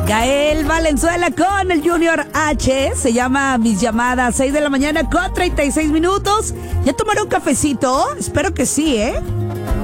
Gael Valenzuela con el Junior H. Se llama Mis Llamadas. 6 de la mañana con 36 minutos. ¿Ya tomaron cafecito? Espero que sí, ¿eh?